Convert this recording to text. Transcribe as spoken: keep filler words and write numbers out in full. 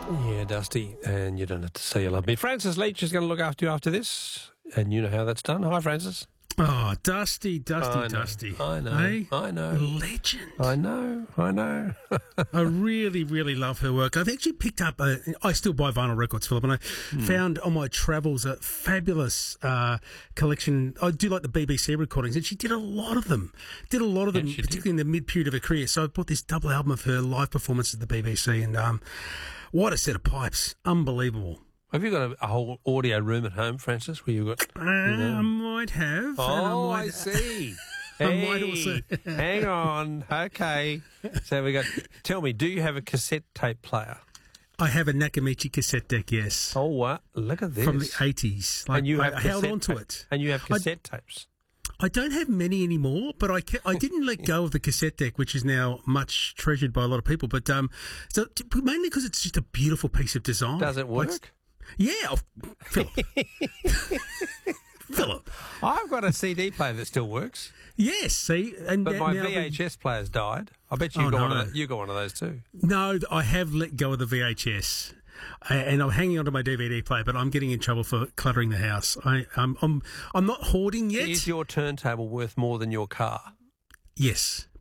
Yeah, Dusty, and you don't have to say you love me. Francis Leach is going to look after you after this, and you know how that's done. Hi, Francis. Oh, Dusty, Dusty, I know, Dusty. I know, Hey? I know. Legend. I know, I know. I really, really love her work. I've actually picked up, a, I still buy vinyl records, Philip, and I Hmm. found on my travels a fabulous uh, collection. I do like the B B C recordings, and she did a lot of them. Did a lot of them, Yeah, she did. particularly in the mid-period of her career. So I bought this double album of her live performances at the B B C, and um, what a set of pipes. Unbelievable. Have you got a, a whole audio room at home, Francis, where you've got... Uh, I might have. and Oh, I, I might, see. I Hey, might also- hang on. Okay. So we got... Tell me, do you have a cassette tape player? I have a Nakamichi cassette deck, yes. Oh, what? Look at this. From the eighties. Like, and you I have held cassette on to ta- it. And you have cassette tapes. I don't have many anymore, but I ca- I didn't let go of the cassette deck, which is now much treasured by a lot of people. But um, so t- mainly because it's just a beautiful piece of design. Does it Like, work? yeah, oh, Philip. Philip. I've got a C D player that still works, Yes, see, and but that my now V H S player's died. I bet you Oh, got one no. of the, you got one of those too. No, I have let go of the V H S. Uh, And I'm hanging on to my D V D player, but I'm getting in trouble for cluttering the house. I, um, I'm I'm not hoarding yet. Is your turntable worth more than your car? Yes.